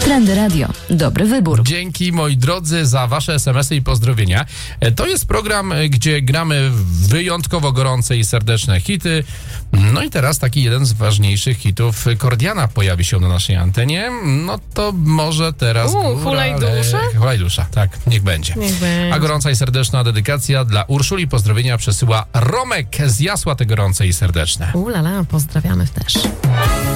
Trendy Radio. Dobry wybór. Dzięki, moi drodzy, za wasze SMS-y i pozdrowienia. To jest program, gdzie gramy wyjątkowo gorące i serdeczne hity. No i teraz taki jeden z ważniejszych hitów Kordiana pojawi się na naszej antenie. No to może teraz... Hulaj dusza? Hulaj dusza, tak, niech będzie. A gorąca i serdeczna dedykacja dla Urszuli. Pozdrowienia przesyła Romek z Jasła, te gorące i serdeczne. Ulala, pozdrawiamy też.